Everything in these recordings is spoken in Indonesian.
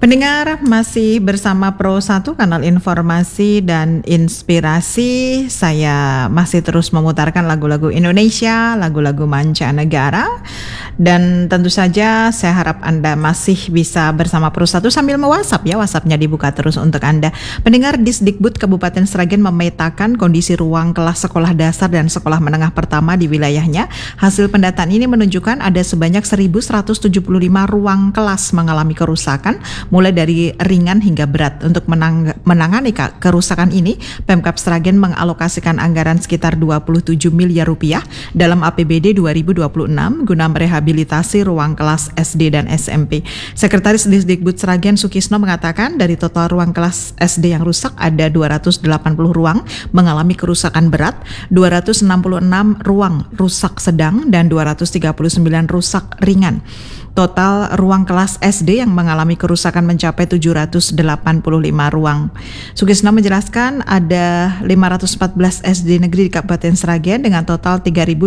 Pendengar masih bersama Pro1 kanal informasi dan inspirasi. Saya masih terus memutarkan lagu-lagu Indonesia, lagu-lagu mancanegara. Dan tentu saja saya harap Anda masih bisa bersama Pro1 sambil me-WhatsApp ya. WhatsApp-nya dibuka terus untuk Anda. Pendengar, Disdikbud Kabupaten Sragen memetakan kondisi ruang kelas sekolah dasar dan sekolah menengah pertama di wilayahnya. Hasil pendataan ini menunjukkan ada sebanyak 1.175 ruang kelas mengalami kerusakan, mulai dari ringan hingga berat. Untuk menangani kerusakan ini, Pemkab Sragen mengalokasikan anggaran sekitar 27 miliar rupiah dalam APBD 2026 guna merehabilitasi ruang kelas SD dan SMP. Sekretaris Disdikbud Sragen Sukisno mengatakan dari total ruang kelas SD yang rusak ada 280 ruang mengalami kerusakan berat, 266 ruang rusak sedang, dan 239 rusak ringan. Total ruang kelas SD yang mengalami kerusakan mencapai 785 ruang. Sukisno menjelaskan ada 514 SD negeri di Kabupaten Sragen dengan total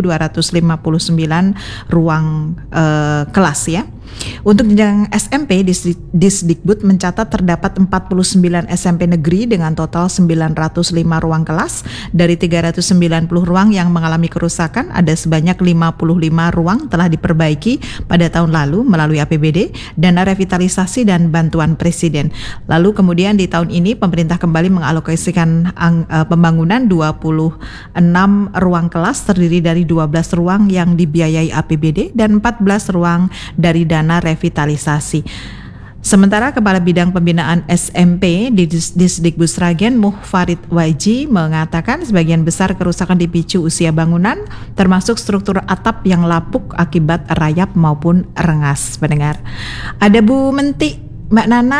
3.259 ruang kelas ya. Untuk jenjang SMP, Disdikbud mencatat terdapat 49 SMP negeri dengan total 905 ruang kelas. Dari 390 ruang yang mengalami kerusakan, ada sebanyak 55 ruang telah diperbaiki pada tahun lalu melalui APBD, dana revitalisasi dan bantuan Presiden. Lalu kemudian di tahun ini pemerintah kembali mengalokasikan pembangunan 26 ruang kelas terdiri dari 12 ruang yang dibiayai APBD dan 14 ruang dari dana revitalisasi. Sementara Kepala Bidang Pembinaan SMP di Disdikbud Sragen, Muhfarid Waji, mengatakan sebagian besar kerusakan dipicu usia bangunan, termasuk struktur atap yang lapuk akibat rayap maupun rengas. Pendengar, ada Bu Menti, Mbak Nana.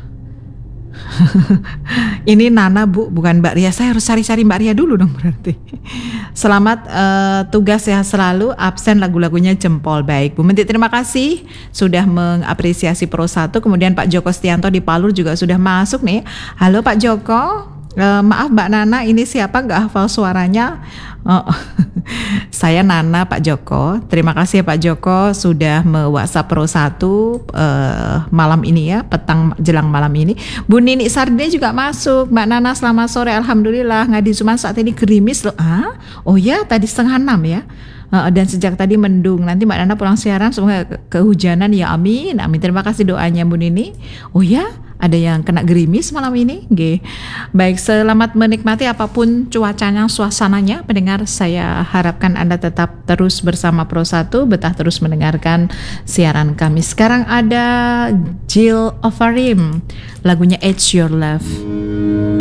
Ini Nana Bu, bukan Mbak Ria. Saya harus cari-cari Mbak Ria dulu dong berarti. Selamat tugas sehat selalu. Absen lagu-lagunya jempol. Baik Bu Menti, terima kasih sudah mengapresiasi Pro1. Kemudian Pak Joko Stianto di Palu juga sudah masuk nih. Halo Pak Joko. Maaf Mbak Nana, ini siapa, nggak hafal suaranya. Saya Nana Pak Joko. Terima kasih ya Pak Joko sudah me-WhatsApp Pro1 malam ini ya, petang jelang malam ini. Bu Nini Sardine juga masuk. Mbak Nana selamat sore, alhamdulillah. Ngadi Suman saat ini gerimis loh. Oh ya, tadi 5:30 ya. Dan sejak tadi mendung. Nanti Mbak Nana pulang siaran semoga kehujanan ya, amin. Amin. Terima kasih doanya Bu Nini. Oh ya, ada yang kena gerimis malam ini. Baik, selamat menikmati apapun cuacanya, suasananya. Pendengar, saya harapkan Anda tetap terus bersama Pro1, betah terus mendengarkan siaran kami. Sekarang ada Jill Ofarim, lagunya It's Your Love.